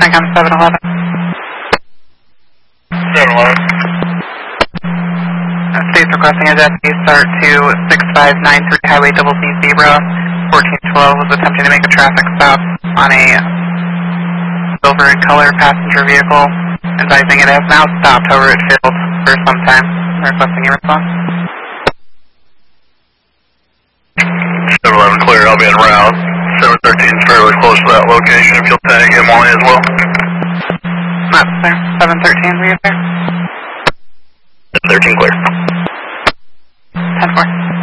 Frank on 711. 711. State's requesting a deputy start to 6593 Highway Double B Zebra. 1412 was attempting to make a traffic stop on a silver in color passenger vehicle, advising it has now stopped, however it failed for some time. Requesting your response. 711 clear, I'll be en route. 713 is fairly close to that location if you'll tag him on as well. Not there. 713, were you there? 13 clear. 10-4.